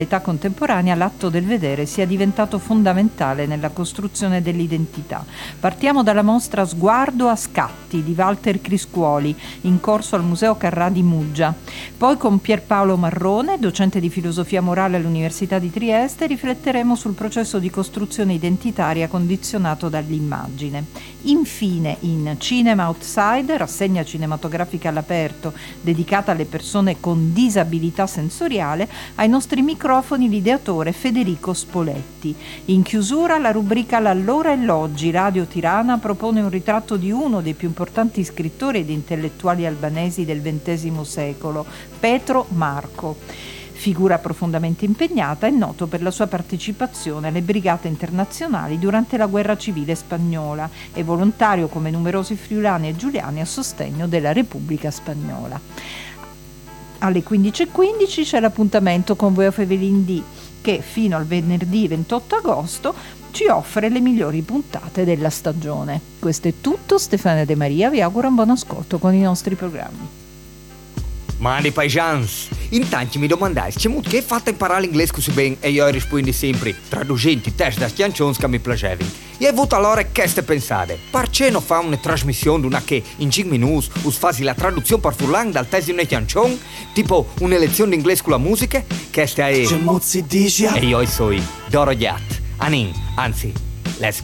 L'età contemporanea, l'atto del vedere sia diventato fondamentale nella costruzione dell'identità. Partiamo dalla mostra Sguardo a scatti di Walter Criscuoli, in corso al Museo Carrà di Muggia. Poi con Pierpaolo Marrone, docente di filosofia morale all'Università di Trieste, rifletteremo sul processo di costruzione identitaria condizionato dall'immagine. Infine, in Cinema Outside, rassegna cinematografica all'aperto dedicata alle persone con disabilità sensoriale, ai nostri microfoni l'ideatore Federico Spoletti. In chiusura la rubrica L'Allora e l'Oggi. Radio Tirana propone un ritratto di uno dei più importanti scrittori ed intellettuali albanesi del XX secolo, Petro Marko. Figura profondamente impegnata, è noto per la sua partecipazione alle brigate internazionali durante la guerra civile spagnola e volontario come numerosi friulani e giuliani a sostegno della Repubblica Spagnola. Alle 15:15 c'è l'appuntamento con Voix of Evelyn D, che fino al venerdì 28 agosto ci offre le migliori puntate della stagione. Questo è tutto, Stefania De Maria vi augura un buon ascolto con i nostri programmi. Mani paesans, intanto mi domandai c'è molto che hai fatto imparare l'inglese così bene e io rispondi sempre traducendo i test da canzoni che mi piacevano. E ho avuto allora che ste pensate, perché non fa una trasmissione una che in 5 minuti us fasi la traduzione per furlan dal test di una canzone, tipo una lezione di inglese con la musica, che sta è... C'è mozzi dice... E io sono Doro Giat, anzi, let's